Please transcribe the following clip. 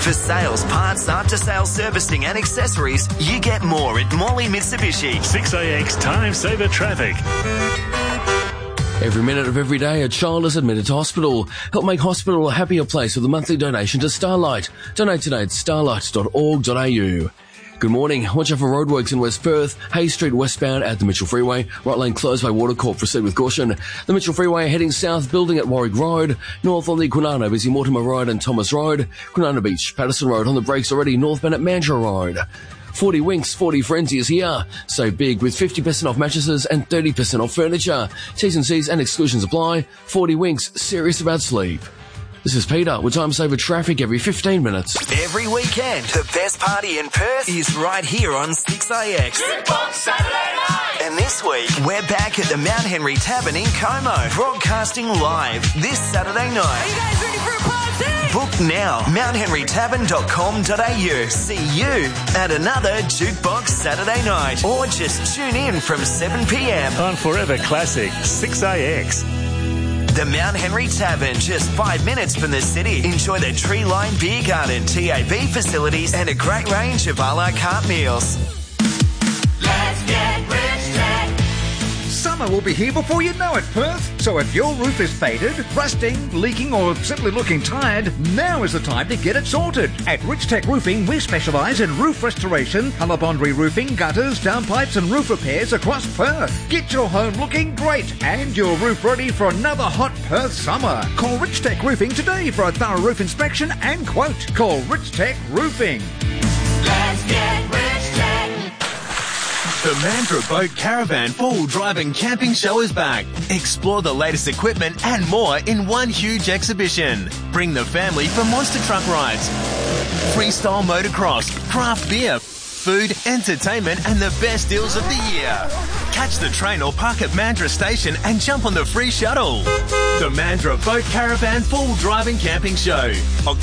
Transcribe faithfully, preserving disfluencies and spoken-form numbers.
For sales, parts, after-sales servicing and accessories, you get more at Morley Mitsubishi. six A X Time Saver Traffic. Every minute of every day, a child is admitted to hospital. Help make hospital a happier place with a monthly donation to Starlight. Donate today at starlight dot org dot a u. Good morning. Watch out for roadworks in West Perth. Hayes Street westbound at the Mitchell Freeway. Right lane closed by Watercorp. Proceed with caution. The Mitchell Freeway heading south, building at Warwick Road. North on the Kwinana, busy Mortimer Road and Thomas Road. Kwinana Beach, Patterson Road on the brakes already. Northbound at Mandurah Road. forty Winks, forty Frenzy is here. Save big with fifty percent off mattresses and thirty percent off furniture. T's and C's and exclusions apply. forty Winks, serious about sleep. This is Peter with Time Saver Traffic every fifteen minutes. Every weekend, the best party in Perth is right here on six A X. Jukebox Saturday night! And this week, we're back at the Mount Henry Tavern in Como, broadcasting live this Saturday night. Are you guys ready for a party? Book now, mount henry tavern dot com dot a u. See you at another Jukebox Saturday night. Or just tune in from seven p.m. On Forever Classic, six A X. The Mount Henry Tavern, just five minutes from the city. Enjoy the tree-lined beer garden, T A B facilities, and a great range of a la carte meals. Let's get rich, Tech. Summer will be here before you know it, Perth. So if your roof is faded, rusting, leaking, or simply looking tired, now is the time to get it sorted. At Rich Tech Roofing, we specialise in roof restoration, Alabondri roofing, gutters, downpipes, and roof repairs across Perth. Get your home looking great and your roof ready for another hot Perth summer. Call Rich Tech Roofing today for a thorough roof inspection and quote. Call Rich Tech Roofing. Let's get rich, Tech. The Mandurah Boat Caravan Full Driving Camping Show is back. Explore the latest equipment and more in one huge exhibition. Bring the family for monster truck rides, freestyle motocross, craft beer, food, entertainment, and the best deals of the year. Catch the train or park at Mandurah Station and jump on the free shuttle. The Mandurah Boat Caravan Full Driving Camping Show.